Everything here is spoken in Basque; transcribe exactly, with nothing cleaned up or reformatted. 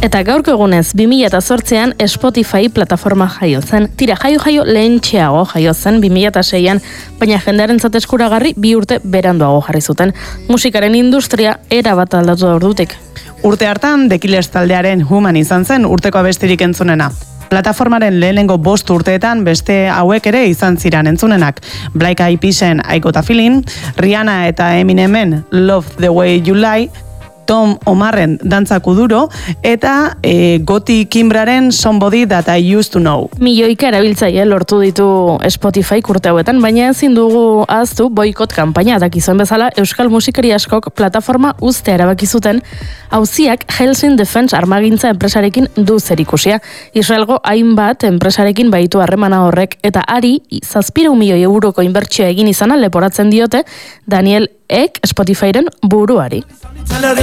Eta gaurko egunez, bi mila zortzian Spotify plataforma jaio zen. Tira, jaio-jaio lehentxeago jaio zen bi mila seian, baina jendearentzat eskuragarri bi urte beranduago jarri zuten. Musikaren industria erabat aldatu da ordutik. Urte hartan, The Killers taldearen Human izan zen urteko abestirik entzunena. Plataformaren lehenengo bost urteetan beste hauek ere izan ziran entzunenak. Black Eyed Peasen I Got a Feeling, Rihanna eta Eminemen Love the Way You Lie, Tom Omarren Dantza Kuduro eta e, Goti Kimbraren Somebody That I Used to Know. Milioika erabiltzaile lortu ditu Spotify urte hauetan, baina ezin dugu ahaztu boikot kanpaina dakizuen bezala euskal musikari askok plataforma uztea erabaki zuten, auziak Hellsing Defense armagintza enpresarekin du zerikusia. Israelgo hainbat enpresarekin baitu harremana horrek eta ari zazpiehun milioi euroko inbertsioa egin izana leporatzen diote Daniel Ek Spotifyren buruari.